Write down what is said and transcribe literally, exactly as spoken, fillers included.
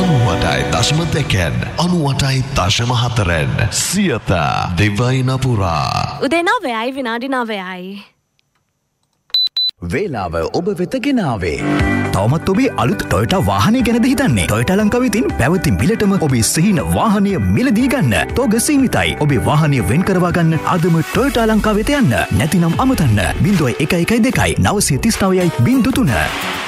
අනුවටයි දශම දෙකෙන් අනුවටයි දශම හතරෙන් සියත දිවයින පුරා උදේ නවයයි විනාඩි නවයයි. වේලාව ඔබ වෙත ගෙනාවේ. තවමත් ඔබේ අලුත් ටොයෝටා වාහනය ගැනද හිතන්නේ? ටොයෝටා ලංකාවේ තියෙන පැවති මිලටම ඔබේ සිහින වාහනය මිලදී ගන්න. තෝග සීමිතයි. ඔබේ වාහනය වෙන් කරවා ගන්න අදම ටොයෝටා ලංකාවට යන්න. නැතිනම් අමතන්න. බිංදුව එක එකයි දෙකයි නවසිය තිස් නවයයි බිංදුව තුන.